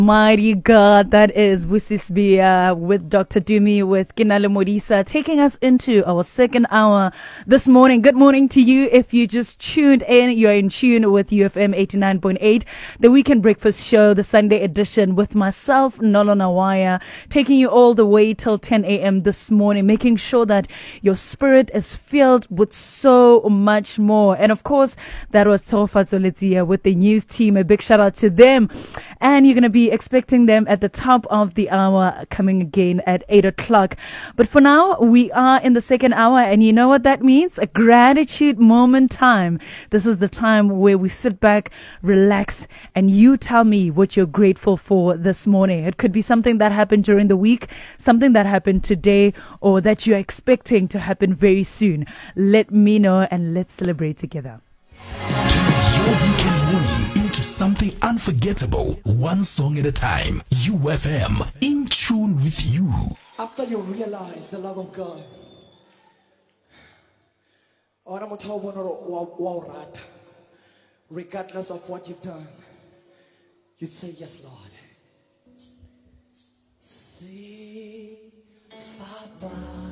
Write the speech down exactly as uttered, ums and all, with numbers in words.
Mighty God, that is Busisbia with Doctor Dumi with Kinale Morisa taking us into our second hour this morning. Good morning to you. If you just tuned in, you're in tune with U F M eighty-nine point eight, the Weekend Breakfast Show, the Sunday edition with myself, Nolo Nawaya, taking you all the way till ten a.m. this morning, making sure that your spirit is filled with so much more. And of course, that was Sofa Zolizia with the news team. A big shout out to them. And you're going to be expecting them at the top of the hour, coming again at eight o'clock. But for now, we are in the second hour, and you know what that means? A gratitude moment time. This is the time where we sit back, relax, and you tell me what you're grateful for this morning. It could be something that happened during the week, something that happened today, or that you're expecting to happen very soon. Let me know, and let's celebrate together. Your weekend morning into something unforgettable, one song at a time. U F M, in tune with you. After you realize the love of God, regardless of what you've done, you say, yes, Lord. See, Papa.